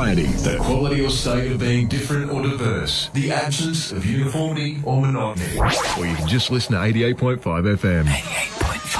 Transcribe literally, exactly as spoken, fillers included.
variety. The quality or state of being different or diverse. The absence of uniformity or monotony. Or you can just listen to eighty-eight point five F M. eighty-eight